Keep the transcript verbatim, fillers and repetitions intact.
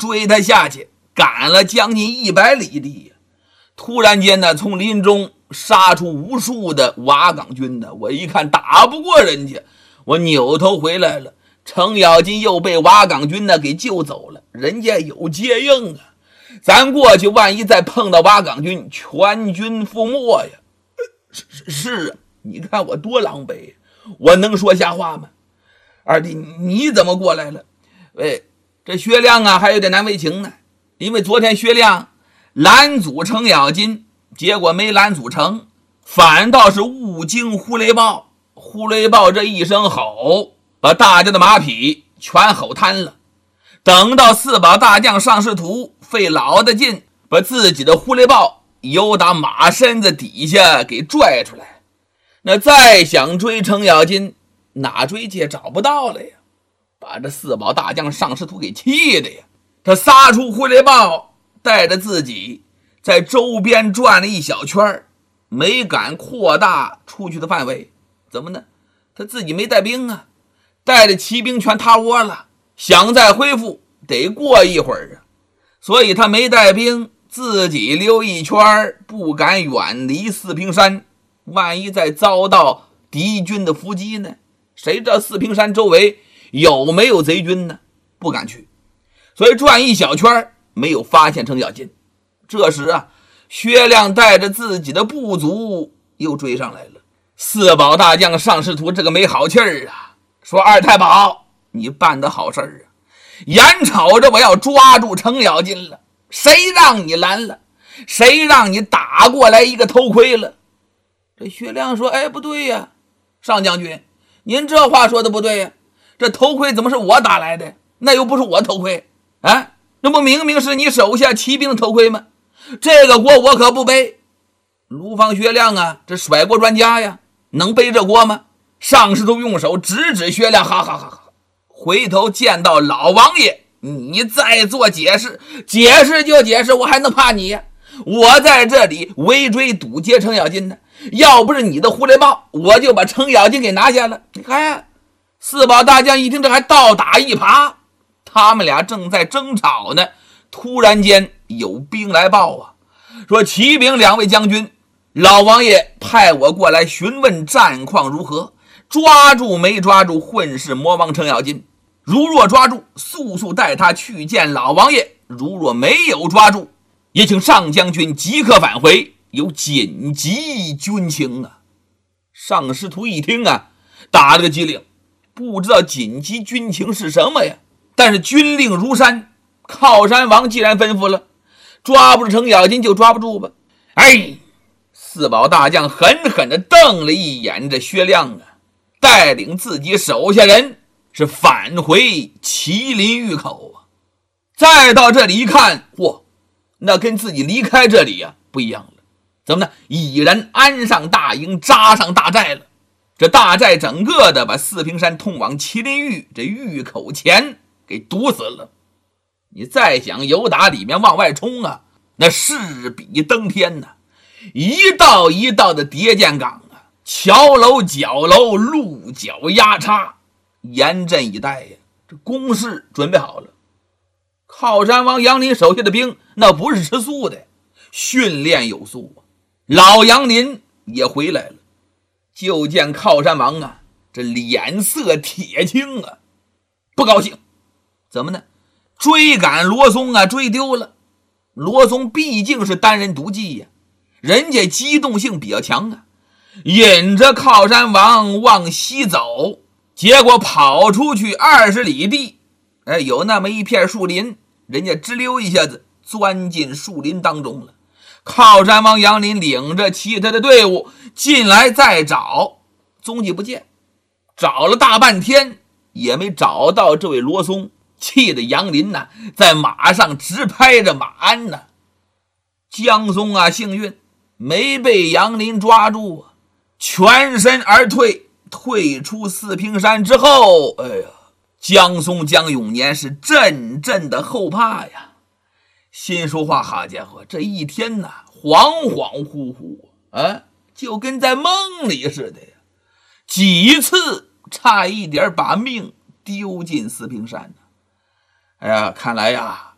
追他下去，赶了将近一百里地。突然间呢，从林中杀出无数的瓦岗军呢，我一看打不过人家，我扭头回来了。程咬金又被瓦岗军呢给救走了，人家有接应啊，咱过去万一再碰到瓦岗军，全军覆没呀。是是啊，你看我多狼狈，我能说瞎话吗？二弟，你怎么过来了？喂，这薛亮啊还有点难为情呢，因为昨天薛亮拦阻程咬金，结果没拦阻成，反倒是误惊呼雷豹。呼雷豹这一声吼，把大家的马匹全吼瘫了。等到四宝大将上士图费老的劲，把自己的呼雷豹由打马身子底下给拽出来，那再想追程咬金，哪追去找不到了呀，把这四宝大将上士图给气的呀。他撒出呼雷豹，带着自己在周边转了一小圈，没敢扩大出去的范围。怎么呢？他自己没带兵啊，带着骑兵全塌窝了，想再恢复得过一会儿啊，所以他没带兵，自己溜一圈，不敢远离四平山，万一再遭到敌军的伏击呢？谁知道四平山周围有没有贼军呢？不敢去，所以转一小圈没有发现程咬金。这时啊，薛亮带着自己的部族又追上来了。四宝大将上士图这个没好气儿啊，说二太保，你办的好事儿啊，眼瞅着我要抓住程咬金了，谁让你拦了？谁让你打过来一个头盔了？这薛亮说，哎，不对呀，上将军，您这话说的不对呀，这头盔怎么是我打来的？那又不是我头盔啊，那不明明是你手下骑兵的头盔吗？这个锅我可不背。卢方薛亮啊，这甩锅专家呀，能背这锅吗？上士图用手指指薛亮，哈哈哈哈，回头见到老王爷，你再做解释，解释就解释，我还能怕你呀？我在这里围追堵截程咬金呢，要不是你的呼雷豹，我就把程咬金给拿下了。你看，四宝大将一听，这还倒打一耙。他们俩正在争吵呢，突然间有兵来报啊，说启禀两位将军，老王爷派我过来询问战况如何，抓住没抓住混世魔王程咬金？如若抓住，速速带他去见老王爷；如若没有抓住，也请上将军即刻返回，有紧急军情啊。上士图一听啊，打了个激灵，不知道紧急军情是什么呀？但是军令如山，靠山王既然吩咐了，抓不住程咬金就抓不住吧。哎，四宝大将狠狠地瞪了一眼这薛亮啊，带领自己手下人是返回麒麟峪口啊。再到这里一看，嚯，那跟自己离开这里啊不一样了。怎么呢？已然安上大营，扎上大寨了。这大寨整个的把四平山通往麒麟峪这峪口前给堵死了。你再想由打里面往外冲啊，那势比登天呐、啊！一道一道的叠建岗啊，桥楼角楼，鹿角压叉，严阵以待呀。这攻势准备好了。靠山王杨林手下的兵那不是吃素的，训练有素啊。老杨林也回来了，就见靠山王啊，这脸色铁青啊，不高兴。怎么呢？追赶罗松啊，追丢了。罗松毕竟是单人独骑呀、啊，人家机动性比较强啊，引着靠山王往西走，结果跑出去二十里地，哎，有那么一片树林，人家吱溜一下子钻进树林当中了。靠山王杨林领着其他的队伍进来再找，踪迹不见，找了大半天也没找到这位罗松，气得杨林呐、啊、在马上直拍着马鞍呢。江松啊幸运没被杨林抓住啊，全身而退，退出四平山之后，哎呀，江松江永年是阵阵的后怕呀，心说话，好家伙，这一天呐恍恍惚惚啊，就跟在梦里似的呀，几次差一点把命丢进四平山呢。哎呀，看来呀